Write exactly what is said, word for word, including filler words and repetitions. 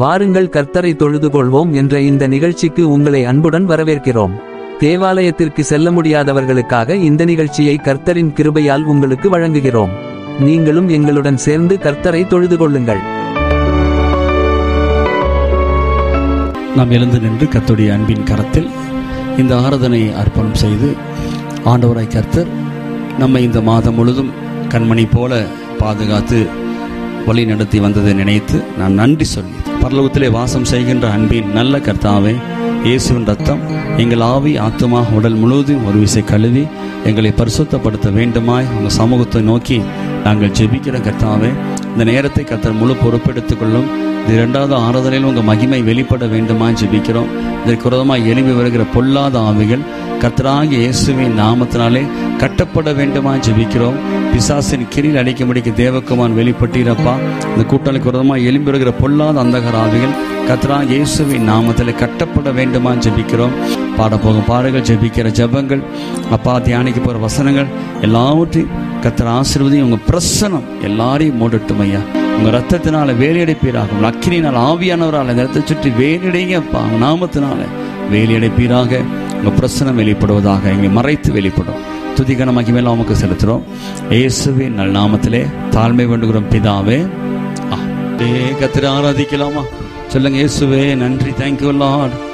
வாருங்கள் கர்த்தரை தொழுது கொள்வோம் என்ற இந்த நிகழ்ச்சிக்கு உங்களை அன்புடன் வரவேற்கிறோம். தேவாலயத்திற்கு செல்ல முடியாதவர்களுக்காக இந்த நிகழ்ச்சியை கர்த்தரின் கிருபையால் உங்களுக்கு வழங்குகிறோம். நீங்களும் எங்களுடன் சேர்ந்து கர்த்தரை தொழுது கொள்ளுங்கள். நாம் எழுந்து நின்று கர்த்தருடைய அன்பின் கரத்தில் இந்த ஆராதனை அர்ப்பணம் செய்து, ஆண்டவராய் கர்த்தர் நம்மை இந்த மாதம் முழுதும் கண்மணி போல பாதுகாத்து வழி நடத்தி வந்ததை நினைத்து நான் நன்றி சொல்லி, பரலோகத்திலே வாசம் செய்கின்ற அன்பின் நல்ல கர்த்தாவே, இயேசுவின் ரத்தம் எங்கள் ஆவி ஆத்துமா உடல் முழுவதும் ஒரு விசை கழுவி எங்களை பரிசுத்தப்படுத்த வேண்டுமாய் உங்கள் சமூகத்தை நோக்கி நாங்கள் ஜெபிக்கிற கர்த்தாவே, இந்த நேரத்தை கர்த்தர் முழு பொறுப்பெடுத்துக் கொள்ளும். இது இரண்டாவது ஆராதனையில் உங்கள் மகிமை வெளிப்பட வேண்டுமா ஜெபிக்கிறோம். இதற்கு விரோதமாக எழும்பி வருகிற பொல்லாத ஆவிகள் கர்த்தராகிய இயேசுவின் நாமத்தினாலே கட்டப்பட வேண்டுமா ஜெபிக்கிறோம். பிசாசின் கிரியில் அடிக்கும்படிக்கு தேவகுமான் வெளிப்பட்டீரப்பா. இந்த கூட்டணிக்கு விரோதமாக எழும்பி வருகிற பொல்லாத அந்தகர ஆவிகள் கர்த்தராகிய இயேசுவின் நாமத்திலே கட்டப்பட வேண்டுமா ஜெபிக்கிறோம். பாடப்போகும் பாடல்கள், ஜெபிக்கிற ஜெபங்கள், அப்பா தியானிக்க போகிற வசனங்கள் எல்லாவற்றையும் கர்த்தர் ஆசீர்வதியும். உங்கள் பிரசனம் எல்லாரையும் மூடட்டும் ஐயா. உங்கள் ரத்தத்தினால வேலையடைப்பீராக, உங்கள் அக்கினியினால் ஆவியானவரால் இந்த ரத்தத்தை சுற்றி வேலையடைங்கப்பா. உங்கள் நாமத்தினால வேலையடைப்பீராக. உங்கள் பிரசனம் வெளிப்படுவதாக, எங்களை மறைத்து வெளிப்படும். துதிகன மகிமையெல்லாம் உமக்கு செலுத்துகிறோம். இயேசுவின் நல் நாமத்திலே தாழ்மை வேண்டுகிறோம் பிதாவே. கர்த்தரை ஆராதிக்கலாமா? சொல்லுங்க, இயேசுவே நன்றி, தேங்க்யூ லார்ட்.